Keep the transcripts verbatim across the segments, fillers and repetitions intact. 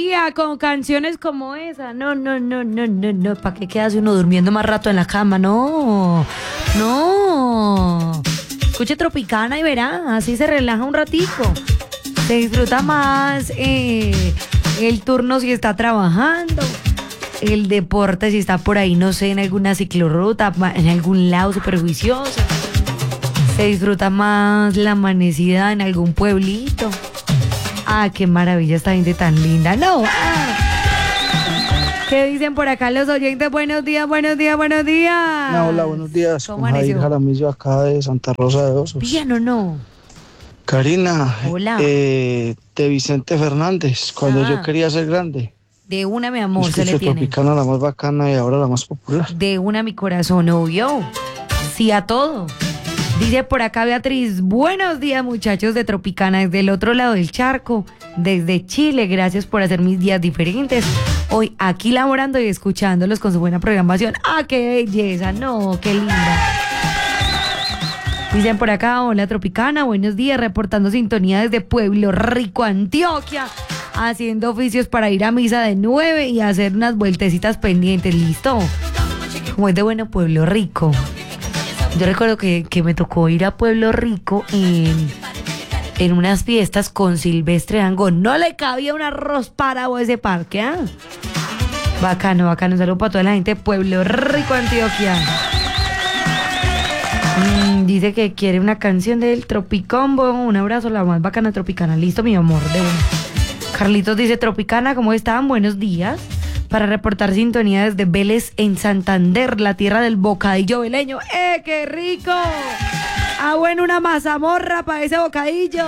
día con canciones como esa. No, no, no, no, no, no. ¿Para qué quedas uno durmiendo más rato en la cama? No, no. Escuche Tropicana y verá, así se relaja un ratico. Se disfruta más eh, el turno si está trabajando, el deporte si está por ahí, no sé, en alguna ciclorruta, en algún lado súper juicioso. Se disfruta más la amanecida en algún pueblito. Ah, qué maravilla esta gente tan linda. No. Ah. ¿Qué dicen por acá los oyentes? Buenos días, buenos días, buenos días. No, hola, buenos días. ¿Cómo Con Jair Jaramillo acá de Santa Rosa de Osos. ¿Bien o no? Karina, hola. Eh, de Vicente Fernández, cuando ah. yo quería ser grande. De una, mi amor, se le tiene. Tropicana, la más bacana y ahora la más popular. De una, mi corazón, obvio. Sí a todo. Dice por acá Beatriz, buenos días muchachos de Tropicana, desde el otro lado del charco, desde Chile, gracias por hacer mis días diferentes. Hoy aquí laborando y escuchándolos con su buena programación. ¡Ah, qué belleza! No, qué linda. Dicen por acá, hola Tropicana, buenos días, reportando sintonía desde Pueblo Rico, Antioquia, haciendo oficios para ir a misa de nueve y hacer unas vueltecitas pendientes, ¿listo? Como es de bueno Pueblo Rico. Yo recuerdo que, que me tocó ir a Pueblo Rico en, en unas fiestas con Silvestre Dangond. No le cabía un arroz parado a ese parque, ¿ah? ¿eh? Bacano, bacano. Un saludo para toda la gente de Pueblo Rico, Antioquia. Mm, dice que quiere una canción del Tropicombo. Un abrazo, la más bacana Tropicana. Listo, mi amor, de una. Carlitos dice, Tropicana, ¿cómo están? Buenos días. Para reportar sintonía desde Vélez en Santander, la tierra del bocadillo veleño. ¡Eh, qué rico! Ah, bueno, una mazamorra para ese bocadillo.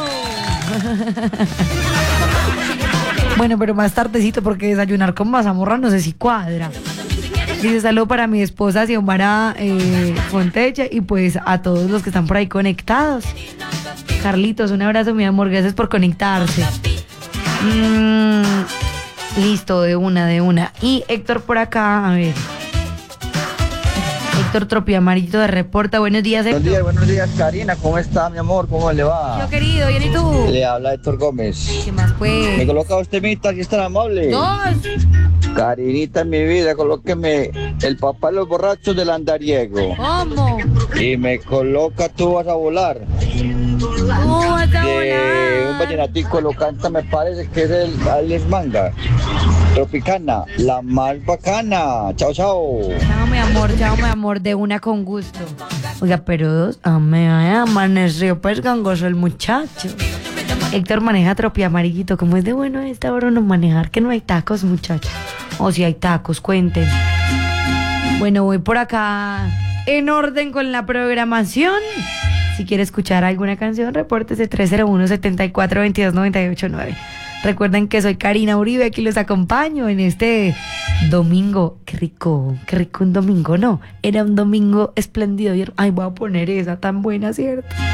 Bueno, pero más tardecito porque desayunar con mazamorra no sé si cuadra. Dice saludo para mi esposa Xiomara eh, Fontecha y pues a todos los que están por ahí conectados. Carlitos, un abrazo, mi amor, gracias por conectarse. Mmm... Listo, de una, de una. Y Héctor por acá, a ver. Héctor Tropi Amarillito de Reporta. Buenos días, Héctor. Buenos días, buenos días, Karina. ¿Cómo está, mi amor? ¿Cómo le va? Yo, querido, ¿y tú? Le habla Héctor Gómez. ¿Qué más, pues? ¿Me coloca usted mi aquí tan amable? Dos. Karinita, en mi vida, colóqueme el papá de los borrachos del andariego. ¿Cómo? Y me coloca Tú vas a volar. Tú vas a volar. De un vallenatico lo canta, me parece que es el Alex Manga. Tropicana, la más bacana. Chao, chao. Chao, mi amor, chao, mi amor, de una con gusto. Oiga, pero dos, ah, me amaneció pues gangoso el muchacho. Héctor maneja Tropi Amarillito. ¿Cómo es de bueno a esta hora no manejar? Que no hay tacos, muchachos. O si hay tacos, cuenten. Bueno, voy por acá en orden con la programación. Si quiere escuchar alguna canción, repórtese tres cero uno, siete cuatro, dos dos, nueve ocho nueve. Recuerden que soy Karina Uribe, aquí los acompaño en este domingo. Qué rico, qué rico un domingo, ¿no? Era un domingo espléndido. Ay, voy a poner esa tan buena, ¿cierto?